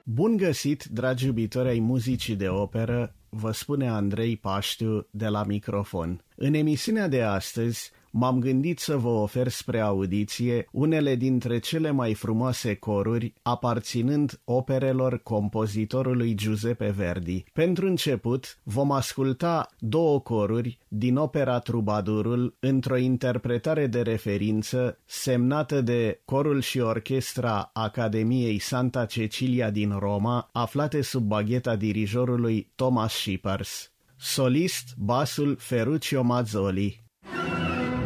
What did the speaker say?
Bun găsit, dragi iubitori ai muzicii de operă, vă spune Andrei Paștiu de la microfon. În emisiunea de astăzi m-am gândit să vă ofer spre audiție unele dintre cele mai frumoase coruri aparținând operelor compozitorului Giuseppe Verdi. Pentru început, vom asculta două coruri din opera Trubadurul într-o interpretare de referință semnată de corul și orchestra Academiei Santa Cecilia din Roma, aflate sub bagheta dirijorului Thomas Shippers. Solist, basul Ferruccio Mazzoli.